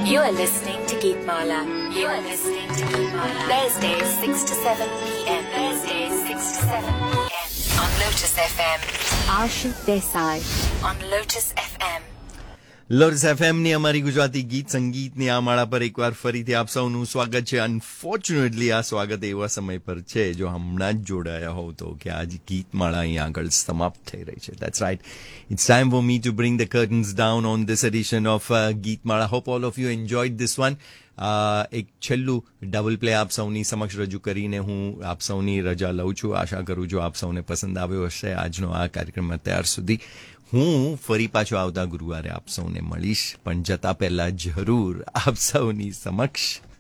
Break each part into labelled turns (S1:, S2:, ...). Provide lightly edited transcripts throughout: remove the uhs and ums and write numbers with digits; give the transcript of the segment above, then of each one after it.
S1: You are listening to Geetmala. You are listening to Geetmala. Thursdays 6 to 7 p.m. Thursdays 6 to 7 p.m. on Lotus FM.
S2: Ashik Desai
S1: on Lotus FM.
S3: Lotus એફએમની અમારી ગુજરાતી ગીત સંગીતની આ માળા પર એકવાર ફરીથી આપ સૌનું સ્વાગત છે. અનફોર્ચ્યુનેટલી આ સ્વાગત એવા સમય પર છે જો હમણાં જ જોડાયા હોવ તો કે આજ ગીતમાળા અહીં આગળ સમાપ્ત થઈ રહી છે. That's right. It's time for me to bring the curtains down on this edition of ગીતમાળા. Hope all of you enjoyed this one. એક છેલ્લું ડબલ પ્લે આપ સૌની સમક્ષ રજૂ કરીને હું આપ સૌની રજા લઉં છું. આશા કરું છું આપ સૌને પસંદ આવ્યો હશે આજનો આ કાર્યક્રમ. અત્યાર સુધી હું ફરી પાછો આવતા ગુરુવારે આપ સૌને મળીશ, પણ જતા પહેલા જરૂર આપ સૌની સમક્ષ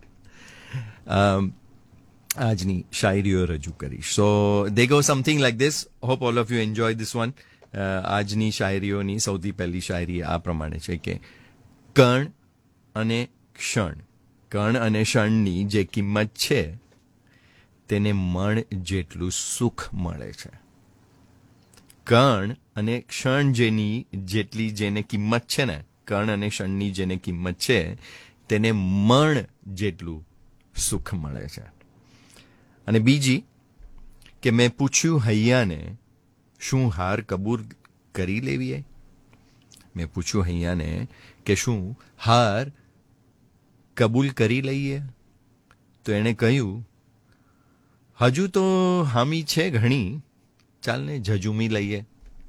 S3: આજની શાયરીઓ રજૂ કરીશ. સો દે go something like this. Hope all of you enjoy this one. આજની શાયરીઓની સૌથી પહેલી શાયરી આ પ્રમાણે છે કે કણ અને ક્ષણ. કણ અને ક્ષણની જે કિંમત છે તેને મણ જેટલું સુખ મળે છે. કણ અને ક્ષણ જેટલી જેને કિંમત છે ને, કણ અને ક્ષણની જેને કિંમત છે તેને મણ જેટલું સુખ મળે છે. અને બીજી કે મેં પૂછ્યું હૈયાને શું હાર કબૂલ કરી લેવીએ. મેં પૂછ્યું હૈયાને કે શું હાર કબૂલ કરી લઈએ, તો એણે કહ્યું હજુ તો હામી છે ઘણી, ચાલને ઝઝૂમી લઈએ.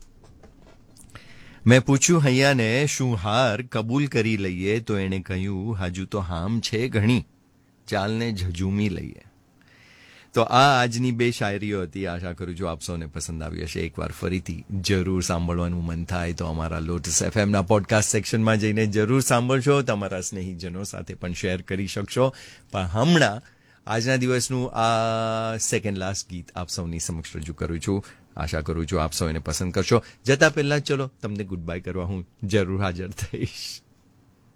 S3: મેં પૂછ્યું હૈયાને શું હાર કબૂલ કરી લઈએ, તો એણે કહ્યું હજુ તો હામ છે ઘણી, ચાલને ઝઝૂમી લઈએ. તો આ આજની બે શાયરીઓ હતી. આશા કરું છું આપ સૌને પસંદ આવી હશે. એકવાર ફરીથી જરૂર સાંભળવાનું મન થાય તો અમારા લોટસ એફએમના પોડકાસ્ટ સેક્શનમાં જઈને જરૂર સાંભળશો. તમારા સ્નેહીજનો સાથે પણ શેર કરી શકશો. પણ હમણાં આજના દિવસનું આ સેકન્ડ લાસ્ટ ગીત આપ સૌની સમક્ષ રજૂ કરું છું. આશા કરું છું આપ સૌ એને પસંદ કરશો. જતા પહેલા ચલો તમને ગુડ બાય કરવા હું જરૂર હાજર થઈશ.